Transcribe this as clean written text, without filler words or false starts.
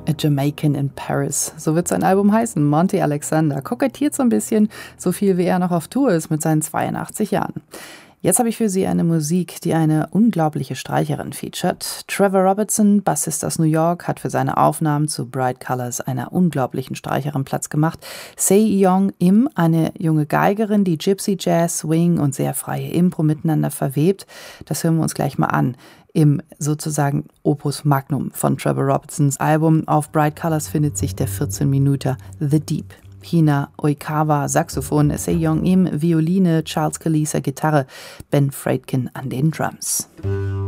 A Jamaican in Paris. So wird sein Album heißen. Monty Alexander kokettiert so ein bisschen, so viel wie er noch auf Tour ist mit seinen 82 Jahren. Jetzt habe ich für Sie eine Musik, die eine unglaubliche Streicherin featuret. Trevor Robertson, Bassist aus New York, hat für seine Aufnahmen zu Bright Colors einer unglaublichen Streicherin Platz gemacht. Se-Yeong Im, eine junge Geigerin, die Gypsy Jazz, Swing und sehr freie Impro miteinander verwebt. Das hören wir uns gleich mal an. Im sozusagen Opus Magnum von Trevor Robertsons Album. Auf Bright Colors findet sich der 14-Minüter The Deep. Hina Oikawa, Saxophon, Se-Yeong Im, Violine, Charles Kalisa, Gitarre, Ben Freitkin an den Drums.